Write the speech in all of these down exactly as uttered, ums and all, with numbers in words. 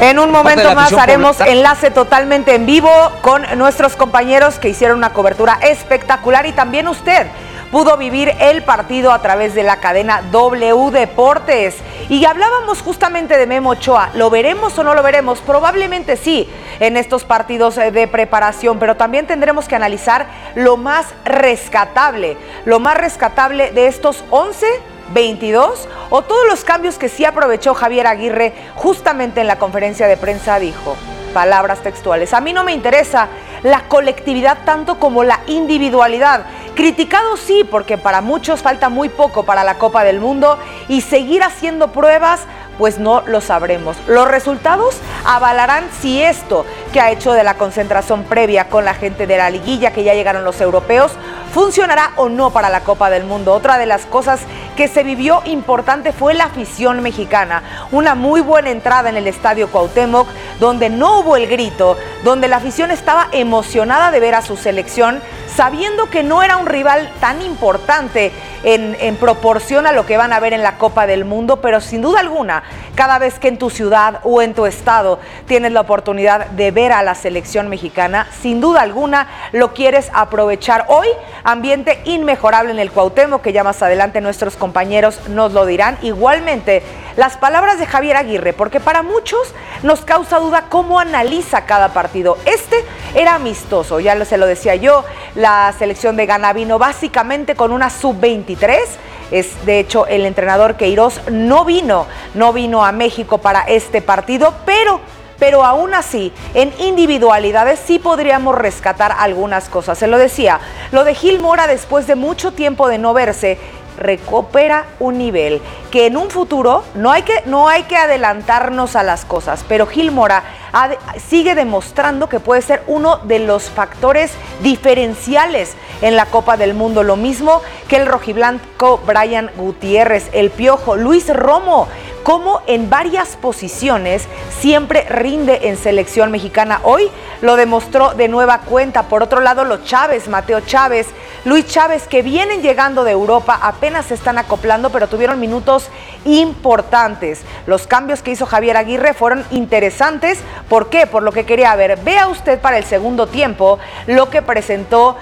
En un momento más haremos enlace totalmente en vivo con nuestros compañeros que hicieron una cobertura espectacular y también usted pudo vivir el partido a través de la cadena W Deportes. Y hablábamos justamente de Memo Ochoa. ¿Lo veremos o no lo veremos? Probablemente sí en estos partidos de preparación, pero también tendremos que analizar lo más rescatable, lo más rescatable de estos once, veintidós o todos los cambios que sí aprovechó Javier Aguirre. Justamente en la conferencia de prensa dijo, palabras textuales: a mí no me interesa la colectividad tanto como la individualidad. Criticado sí, porque para muchos falta muy poco para la Copa del Mundo y seguir haciendo pruebas, pues no lo sabremos. Los resultados avalarán si esto que ha hecho de la concentración previa con la gente de la liguilla, que ya llegaron los europeos, funcionará o no para la Copa del Mundo. Otra de las cosas que se vivió importante fue la afición mexicana. Una muy buena entrada en el Estadio Cuauhtémoc, donde no hubo el grito, donde la afición estaba emocionada de ver a su selección, sabiendo que no era un rival tan importante en, en proporción a lo que van a ver en la Copa del Mundo, pero sin duda alguna, cada vez que en tu ciudad o en tu estado tienes la oportunidad de ver a la selección mexicana, sin duda alguna lo quieres aprovechar. Hoy, ambiente inmejorable en el Cuauhtémoc, que ya más adelante nuestros compañeros nos lo dirán. Igualmente, las palabras de Javier Aguirre, porque para muchos nos causa duda cómo analiza cada partido. Este era amistoso, ya lo, se lo decía yo, la selección de Ghana vino básicamente con una sub veintitrés. Es de hecho el entrenador Queiroz no vino, no vino a México para este partido, pero... pero aún así, en individualidades sí podríamos rescatar algunas cosas. Se lo decía, lo de Gil Mora, después de mucho tiempo de no verse, recupera un nivel que en un futuro no hay que, no hay que adelantarnos a las cosas, pero Gil Mora ha, sigue demostrando que puede ser uno de los factores diferenciales en la Copa del Mundo, lo mismo que el rojiblanco Brian Gutiérrez, el Piojo, Luis Romo, como en varias posiciones siempre rinde en selección mexicana. Hoy lo demostró de nueva cuenta. Por otro lado, los Chávez, Mateo Chávez, Luis Chávez, que vienen llegando de Europa, apenas se están acoplando, pero tuvieron minutos importantes. Los cambios que hizo Javier Aguirre fueron interesantes. ¿Por qué? Por lo que quería ver. Vea usted para el segundo tiempo lo que presentó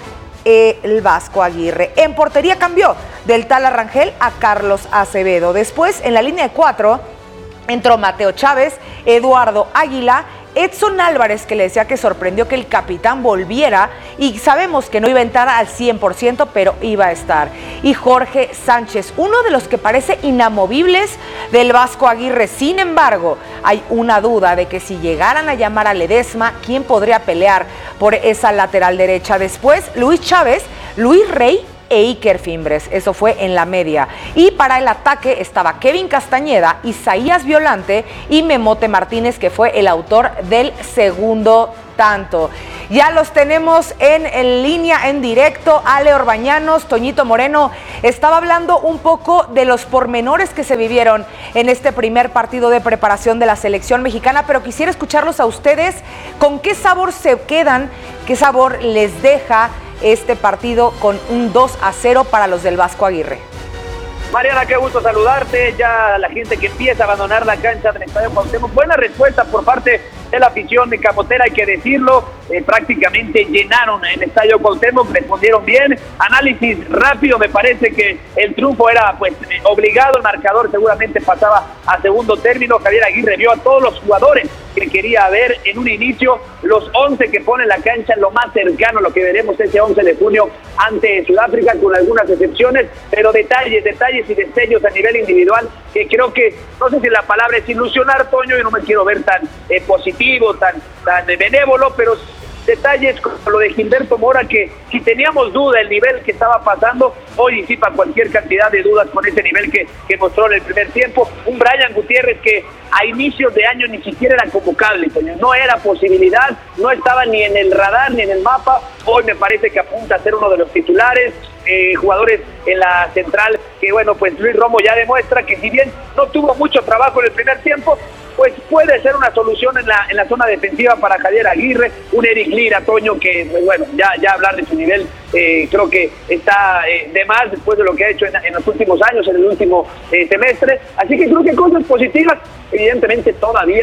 el Vasco Aguirre. En portería cambió del Tala Rangel a Carlos Acevedo. Después, en la línea de cuatro, entró Mateo Chávez, Eduardo Águila, Edson Álvarez, que le decía que sorprendió que el capitán volviera, y sabemos que no iba a entrar al cien por ciento, pero iba a estar. Y Jorge Sánchez, uno de los que parece inamovibles del Vasco Aguirre. Sin embargo, hay una duda de que si llegaran a llamar a Ledesma, ¿quién podría pelear por esa lateral derecha? Después, Luis Chávez, Luis Rey e Iker Fimbres, eso fue en la media. Y para el ataque estaba Kevin Castañeda, Isaías Violante y Memote Martínez, que fue el autor del segundo tanto. Ya los tenemos en, en línea, en directo. Ale Orbañanos, Toñito Moreno, estaba hablando un poco de los pormenores que se vivieron en este primer partido de preparación de la selección mexicana, pero quisiera escucharlos a ustedes. ¿Con qué sabor se quedan? ¿Qué sabor les deja este partido con un dos a cero para los del Vasco Aguirre? Mariana, qué gusto saludarte. Ya la gente que empieza a abandonar la cancha del Estadio Cuauhtémoc. Buena respuesta por parte de la afición de camotera, hay que decirlo. Eh, prácticamente llenaron el Estadio Cuauhtémoc, respondieron bien. Análisis rápido, me parece que el triunfo era pues eh, obligado. El marcador seguramente pasaba a segundo término. Javier Aguirre vio a todos los jugadores que quería ver en un inicio, los once que pone en la cancha, lo más cercano a lo que veremos ese once de junio ante Sudáfrica, con algunas excepciones, pero detalles, detalles y destellos a nivel individual, que creo que, no sé si la palabra es ilusionar, Toño, yo no me quiero ver tan eh, positivo, tan, tan benévolo, pero detalles como lo de Gilberto Mora, que si teníamos duda del nivel que estaba pasando, hoy disipa cualquier cantidad de dudas con ese nivel que, que mostró en el primer tiempo. Un Brian Gutiérrez que a inicios de año ni siquiera era convocable, no era posibilidad, no estaba ni en el radar ni en el mapa. Hoy me parece que apunta a ser uno de los titulares. Eh, jugadores en la central, que bueno, pues Luis Romo ya demuestra que si bien no tuvo mucho trabajo en el primer tiempo, pues puede ser una solución en la en la zona defensiva para Javier Aguirre. Un Eric Lira, Toño, que pues bueno, ya, ya hablar de su nivel eh, creo que está eh, de más después de lo que ha hecho en, en los últimos años, en el último eh, semestre. Así que creo que cosas positivas. Evidentemente todavía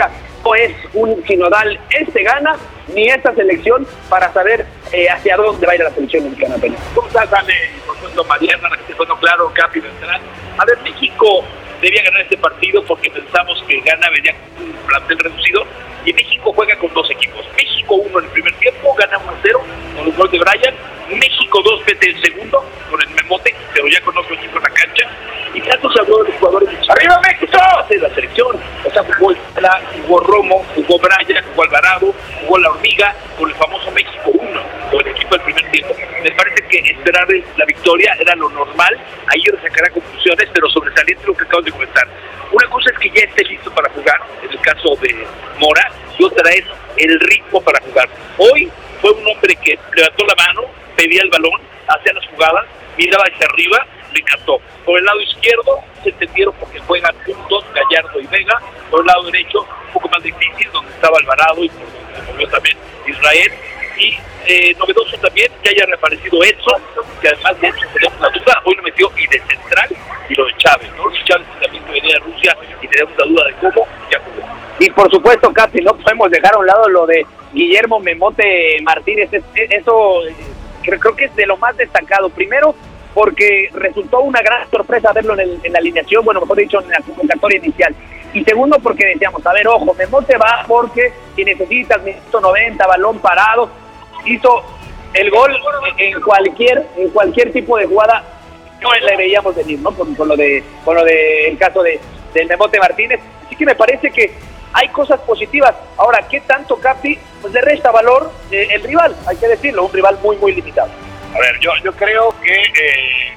no es un sinodal este gana ni esta selección para saber eh, hacia dónde va a ir la selección mexicana. ¿Cómo estás, Ale? Por supuesto, Mariana, la que te bueno, claro, Capi Beltrán. A ver, México debía ganar este partido porque pensamos que gana, venía con un plantel reducido, y México juega con dos equipos. México uno en el primer tiempo, gana uno a cero con el gol de Brian. México dos mete el segundo con el Memote, pero ya con otro equipo en la cancha. Y tanto se habló de los jugadores de ¡Arriba México! De la selección. O sea, jugó Isla, jugó Romo, jugó Brian, jugó Alvarado, jugó La Hormiga, con el famoso México uno, con el equipo del primer tiempo. Me parece que esperar la victoria era lo normal. Ahí yo sacará conclusiones, pero sobresaliente lo que acabo de comentar. Una cosa es que ya esté listo para jugar, en el caso de Mora, y otra es el ritmo para jugar. Hoy fue un hombre que levantó la mano, pedía el balón, hacía las jugadas, miraba hacia arriba, le encantó. Por el lado izquierdo se entendieron porque juegan juntos Gallardo y Vega. Por el lado derecho un poco más difícil, donde estaba Alvarado y por donde se movió también Israel. Y eh, novedoso también que haya reaparecido Edson, que además de Edson tenemos la duda, hoy lo metió y de central, y lo de Chávez, ¿no? Chávez también que venía de Rusia y tenemos la duda de cómo, ya jugó. Y por supuesto, Capi, no podemos dejar a un lado lo de Guillermo Memote Martínez. Eso creo que es de lo más destacado. Primero, porque resultó una gran sorpresa verlo en, el, en la alineación, bueno, mejor dicho, en la convocatoria inicial. Y segundo, porque decíamos, a ver, ojo, Memote va porque si necesitas minuto noventa, balón parado, hizo el gol en cualquier en cualquier tipo de jugada, no le veíamos venir, ¿no? Con, con lo de con lo de el caso de del Memote Martínez. Así que me parece que hay cosas positivas. Ahora, ¿qué tanto, Capi? Pues le resta valor eh, el rival, hay que decirlo, un rival muy, muy limitado. A ver, yo, yo creo que eh,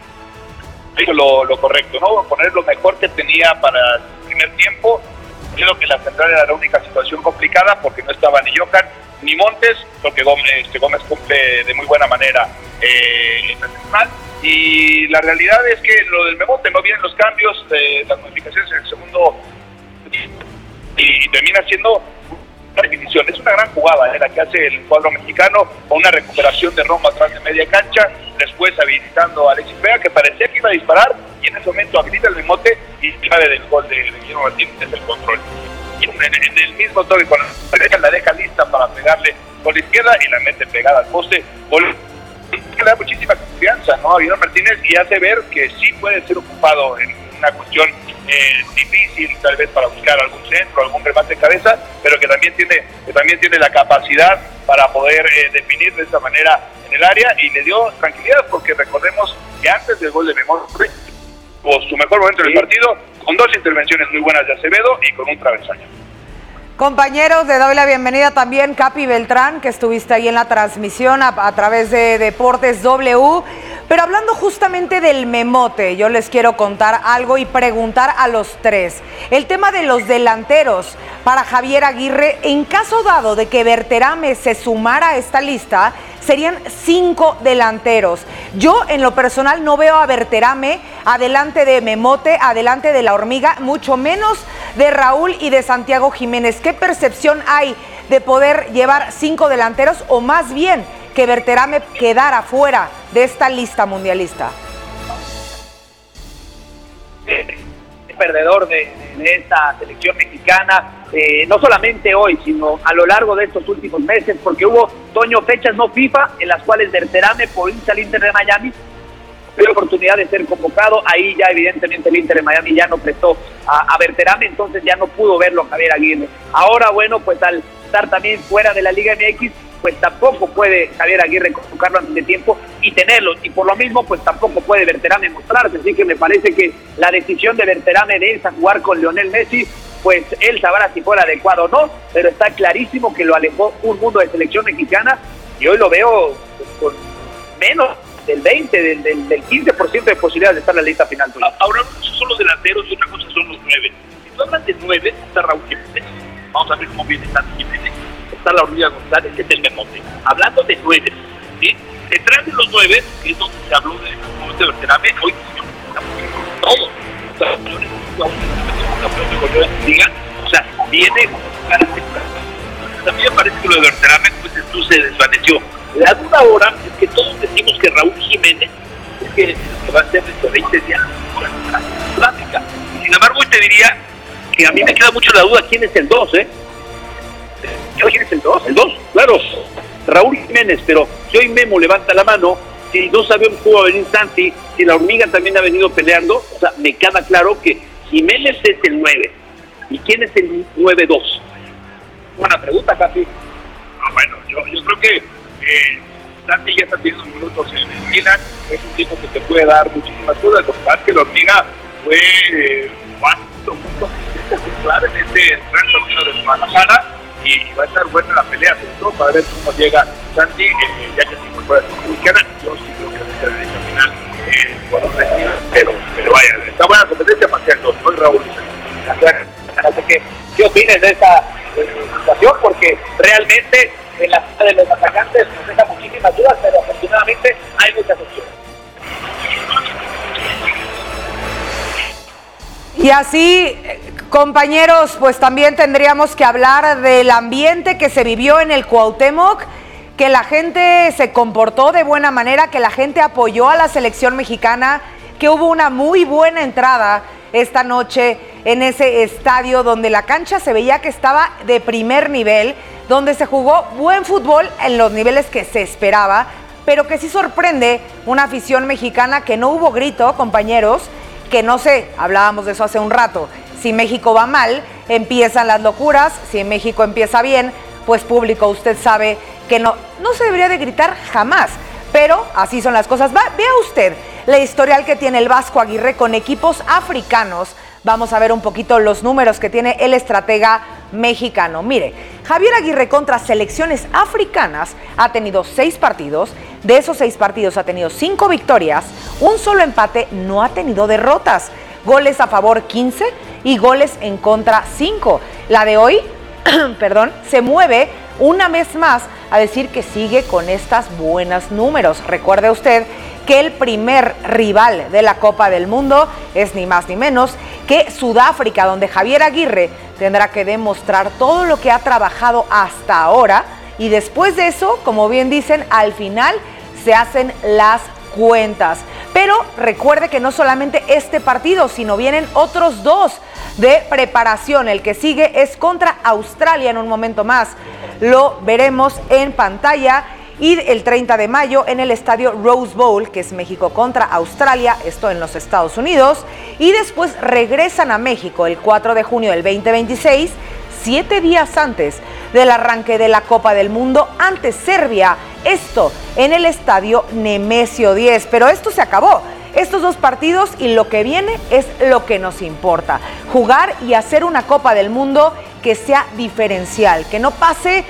hizo lo, lo correcto, ¿no? Poner lo mejor que tenía para el primer tiempo. Creo que la central era la única situación complicada porque no estaba ni Johan ni Montes, porque Gómez, este Gómez cumple de muy buena manera eh, en la central. Y la realidad es que lo del Memote no vienen los cambios, eh, las modificaciones en el segundo y, y termina siendo una definición. Es una gran jugada eh, la que hace el cuadro mexicano con una recuperación de Romo atrás de media cancha, después habilitando a Alexis Vega, que parecía que iba a disparar, y en ese momento habilita el Memote y clave del gol de, de Guillermo Martínez es el control. Y en, en el mismo toque, con la derecha la deja lista para pegarle con la izquierda y la mete pegada al poste. Gol que le da muchísima confianza, ¿no? A Guillermo Martínez, y hace ver que sí puede ser ocupado en una cuestión eh, difícil, tal vez para buscar algún centro, algún remate de cabeza, pero que también tiene, que también tiene la capacidad para poder eh, definir de esta manera en el área, y le dio tranquilidad porque recordemos que antes del gol de Memote tuvo su mejor momento en el partido, con dos intervenciones muy buenas de Acevedo y con un travesaño. Compañeros, le doy la bienvenida también, Capi Beltrán, que estuviste ahí en la transmisión a, a través de Deportes W. Pero hablando justamente del Memote, yo les quiero contar algo y preguntar a los tres. El tema de los delanteros para Javier Aguirre, en caso dado de que Berterame se sumara a esta lista, serían cinco delanteros. Yo, en lo personal, no veo a Berterame adelante de Memote, adelante de La Hormiga, mucho menos de Raúl y de Santiago Jiménez. ¿Qué percepción hay de poder llevar cinco delanteros, o más bien que Berterame quedara fuera de esta lista mundialista? Perdedor de, de esta selección mexicana, eh, no solamente hoy, sino a lo largo de estos últimos meses, porque hubo, Toño, fechas no FIFA en las cuales Berterame, por irse al Inter de Miami, tuvo oportunidad de ser convocado. Ahí ya evidentemente el Inter de Miami ya no prestó a, a Berterame, entonces ya no pudo verlo Javier Aguirre. Ahora, bueno, pues al estar también fuera de la Liga M X, pues tampoco puede Javier Aguirre convocarlo antes de tiempo y tenerlo, y por lo mismo pues tampoco puede Berterame mostrarse. Así que me parece que la decisión de Berterame de irse a jugar con Lionel Messi, pues él sabrá si fue adecuado o no, pero está clarísimo que lo alejó un mundo de selección mexicana, y hoy lo veo pues, con menos del veinte, del, del, del quince por ciento de posibilidades de estar en la lista final. Ahora, esos son los delanteros y otra cosa son los nueve. Si tú hablas de nueve, está Raúl Jiménez. Vamos a ver cómo viene Santi Jiménez. Está La Hormiga González, que es el Memote. Hablando de nueve, ¿sí? Detrás de los nueve, que es donde se habló de momento de Berterame, hoy estamos viendo todo. O sea, campeón de goleo de la liga, o sea, viene con características. También me parece que lo de Berterame, pues esto se desvaneció. La duda ahora es que todos decimos que Raúl Jiménez es que, que va a ser dentro de veinte días clásica. Sin embargo, hoy te diría que a mí me queda mucho la duda quién es el dos, ¿eh? ¿Quién es el dos? El dos, claro, Raúl Jiménez, pero si hoy Memo levanta la mano, si no sabemos cómo va a venir Santi, si la hormiga también ha venido peleando, o sea, me queda claro que Jiménez es el nueve. ¿Y quién es el nueve dos? Buena pregunta, Capi. Ah, bueno, yo, yo creo que eh, Santi ya está teniendo minutos en el Milan, es un tipo que te puede dar muchísimas cosas. Lo que pasa es que la hormiga fue eh, bastante muy clave en este gran torneo de Guadalajara y, y va a estar buena la pelea, sobre todo para ver cómo llega Santi, eh, ya que se incorpora a la Republicana. Yo sí creo que va a ser en el final, eh, bueno, pero, pero vaya, está buena competencia para hacer dos, no es Raúl. Así que, ¿qué opinas de esta situación? Porque realmente en la zona de los atacantes nos deja muchísimas dudas, pero afortunadamente hay muchas opciones. Y así, compañeros, pues también tendríamos que hablar del ambiente que se vivió en el Cuauhtémoc, que la gente se comportó de buena manera, que la gente apoyó a la selección mexicana, que hubo una muy buena entrada esta noche en ese estadio donde la cancha se veía que estaba de primer nivel, donde se jugó buen fútbol en los niveles que se esperaba, pero que sí sorprende una afición mexicana, que no hubo grito, compañeros, que no sé, hablábamos de eso hace un rato, si México va mal, empiezan las locuras, si México empieza bien, pues público, usted sabe que no, no se debería de gritar jamás, pero así son las cosas. Va, vea usted la historial que tiene el Vasco Aguirre con equipos africanos. Vamos a ver un poquito los números que tiene el estratega mexicano. Mire, Javier Aguirre contra selecciones africanas ha tenido seis partidos. De esos seis partidos ha tenido cinco victorias, un solo empate, no ha tenido derrotas. Goles a favor quince y goles en contra cinco. La de hoy, perdón, se mueve una vez más a decir que sigue con estas buenos números. Recuerde usted que el primer rival de la Copa del Mundo es ni más ni menos que Sudáfrica, donde Javier Aguirre tendrá que demostrar todo lo que ha trabajado hasta ahora, y después de eso, como bien dicen, al final se hacen las cuentas. Pero recuerde que no solamente este partido, sino vienen otros dos de preparación. El que sigue es contra Australia en un momento más. Lo veremos en pantalla. Y el treinta de mayo en el estadio Rose Bowl, que es México contra Australia, esto en los Estados Unidos. Y después regresan a México el cuatro de junio del veinte veintiséis, siete días antes del arranque de la Copa del Mundo ante Serbia. Esto en el estadio Nemesio diez. Pero esto se acabó. Estos dos partidos y lo que viene es lo que nos importa. Jugar y hacer una Copa del Mundo que sea diferencial, que no pase...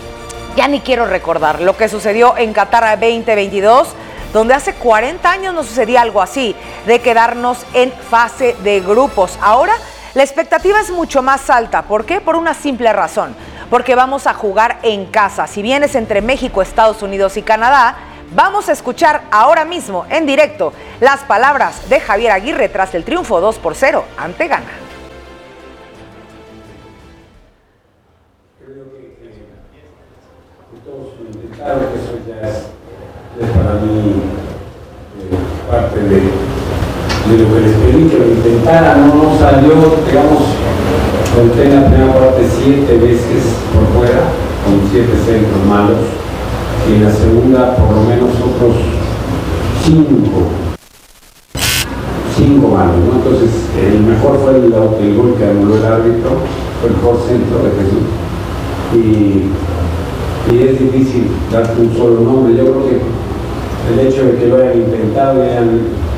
Ya ni quiero recordar lo que sucedió en Qatar veinte veintidós, donde hace cuarenta años no sucedía algo así, de quedarnos en fase de grupos. Ahora la expectativa es mucho más alta. ¿Por qué? Por una simple razón, porque vamos a jugar en casa. Si bien es entre México, Estados Unidos y Canadá, vamos a escuchar ahora mismo en directo las palabras de Javier Aguirre tras el triunfo dos por cero ante Ghana. Claro que eso ya es, es para mí eh, parte de, de lo que les pedí que lo intentara. No nos salió, digamos, conté en la primera parte siete veces por fuera, con siete centros malos, y en la segunda por lo menos otros cinco, cinco malos, ¿no? Entonces, el mejor fue el, el gol que anuló el árbitro, fue el mejor centro de Jesús. Y Y es difícil darte un solo nombre. Yo creo que el hecho de que lo hayan intentado y hayan